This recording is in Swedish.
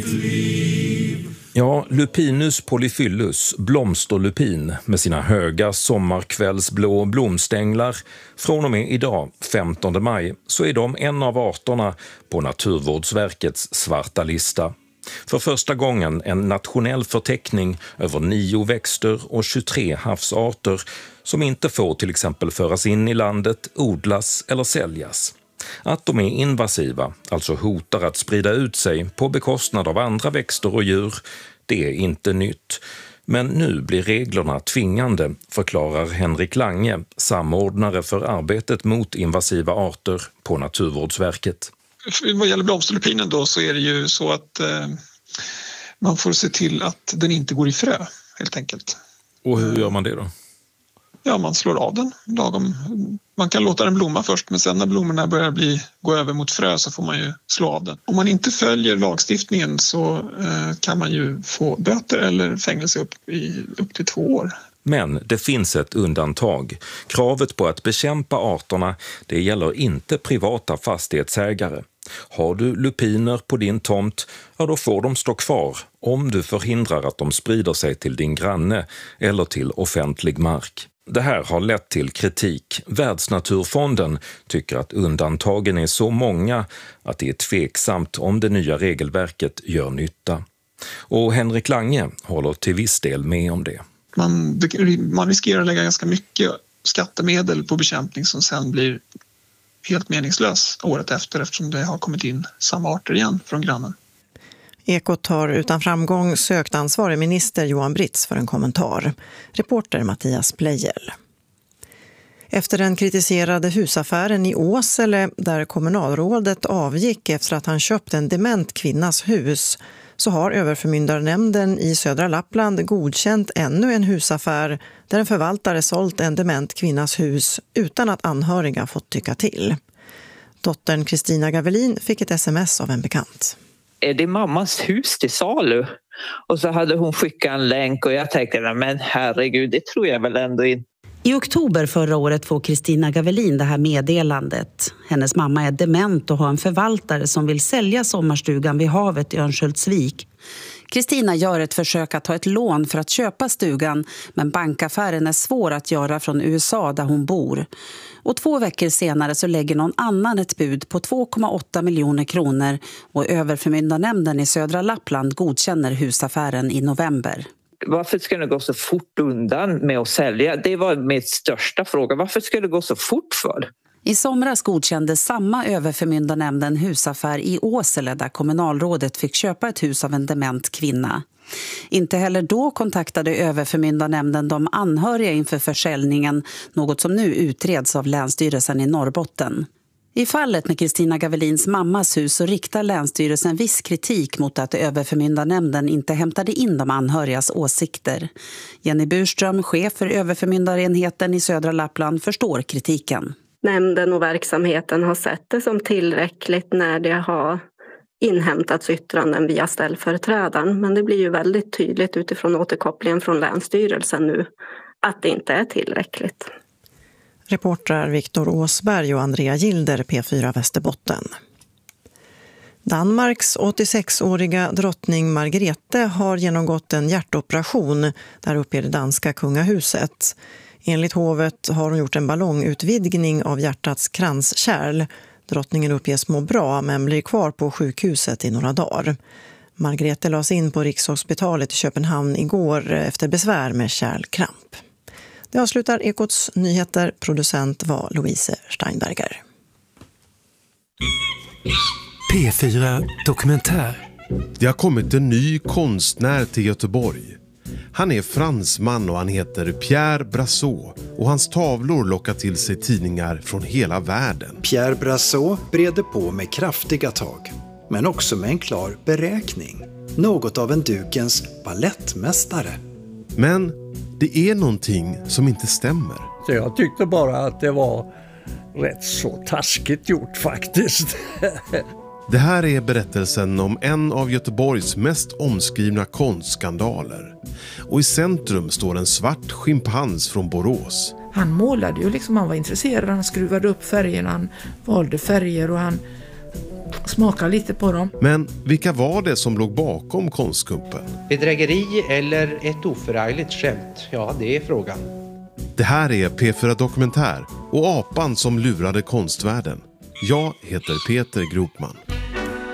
Ja, Lupinus polyphyllus, blomsterlupin med sina höga sommarkvällsblå blomstänglar. Från och med idag, 15 maj, så är de en av arterna på Naturvårdsverkets svarta lista. För första gången en nationell förteckning över 9 växter och 23 havsarter som inte får till exempel föras in i landet, odlas eller säljas. Att de är invasiva, alltså hotar att sprida ut sig på bekostnad av andra växter och djur, det är inte nytt. Men nu blir reglerna tvingande, förklarar Henrik Lange, samordnare för arbetet mot invasiva arter på Naturvårdsverket. Vad gäller blomsterlupinen då så är det ju så att man får se till att den inte går i frö, helt enkelt. Och hur gör man det då? Ja, man slår av den lagom. Man kan låta den blomma först, men sen när blommorna börjar gå över mot frö så får man ju slå av den. Om man inte följer lagstiftningen så kan man ju få böter eller fängelse upp till 2 år. Men det finns ett undantag. Kravet på att bekämpa arterna, det gäller inte privata fastighetsägare. Har du lupiner på din tomt, ja då får de stå kvar om du förhindrar att de sprider sig till din granne eller till offentlig mark. Det här har lett till kritik. Världsnaturfonden tycker att undantagen är så många att det är tveksamt om det nya regelverket gör nytta. Och Henrik Lange håller till viss del med om det. Man riskerar att lägga ganska mycket skattemedel på bekämpning som sen blir helt meningslös året efter eftersom det har kommit in samma arter igen från grannen. Ekot har utan framgång sökt ansvarig minister Johan Britz för en kommentar. Reporter Mattias Plejel. Efter den kritiserade husaffären i Åsele där kommunalrådet avgick efter att han köpt en dement kvinnas hus så har överförmyndarnämnden i södra Lappland godkänt ännu en husaffär där en förvaltare sålt en dement kvinnas hus utan att anhöriga fått tycka till. Dottern Kristina Gavelin fick ett sms av en bekant. Är det mammas hus till salu? Och så hade hon skickat en länk och jag tänkte, men herregud, det tror jag väl ändå inte. I oktober förra året får Kristina Gavelin det här meddelandet. Hennes mamma är dement och har en förvaltare som vill sälja sommarstugan vid havet i Örnsköldsvik. Kristina gör ett försök att ta ett lån för att köpa stugan, men bankaffären är svår att göra från USA där hon bor. Och 2 veckor senare så lägger någon annan ett bud på 2,8 miljoner kronor och överförmyndarnämnden i södra Lappland godkänner husaffären i november. Varför ska det gå så fort undan med att sälja? Det var min största fråga. Varför ska det gå så fort för? I somras godkände samma överförmyndarnämnden husaffär i Åsele där kommunalrådet fick köpa ett hus av en dement kvinna. Inte heller då kontaktade överförmyndarnämnden de anhöriga inför försäljningen, något som nu utreds av Länsstyrelsen i Norrbotten. I fallet med Kristina Gavelins mammas hus så riktar Länsstyrelsen viss kritik mot att överförmyndarnämnden inte hämtade in de anhörigas åsikter. Jenny Burström, chef för överförmyndarenheten i södra Lappland, förstår kritiken. Nämnden och verksamheten har sett det som tillräckligt när det har inhämtats yttranden via ställföreträdaren. Men det blir ju väldigt tydligt utifrån återkopplingen från Länsstyrelsen nu att det inte är tillräckligt. Reportrar Viktor Åsberg och Andrea Gilder, P4 Västerbotten. Danmarks 86-åriga drottning Margrethe har genomgått en hjärtoperation där uppe i det danska kungahuset. Enligt hovet har hon gjort en ballongutvidgning av hjärtats kranskärl. Drottningen uppges må bra men blir kvar på sjukhuset i några dagar. Margrethe lades in på Rikshospitalet i Köpenhamn igår efter besvär med kärlkramp. Det avslutar Ekots nyheter. Producent var Louise Steinberger. P4 Dokumentär. Det har kommit en ny konstnär till Göteborg. Han är fransman och han heter Pierre Brassot och hans tavlor lockar till sig tidningar från hela världen. Pierre Brassot breder på med kraftiga tag, men också med en klar beräkning. Något av en dukens ballettmästare. Men det är någonting som inte stämmer. Så jag tyckte bara att det var rätt så taskigt gjort faktiskt. Det här är berättelsen om en av Göteborgs mest omskrivna konstskandaler. Och i centrum står en svart schimpans från Borås. Han målade ju liksom, han var intresserad, han skruvade upp färgerna, han valde färger och han smaka lite på dem. Men vilka var det som låg bakom konstkuppen? Bedrägeri eller ett oförargligt skämt? Ja, det är frågan. Det här är P4 Dokumentär och apan som lurade konstvärlden. Jag heter Peter Gropman.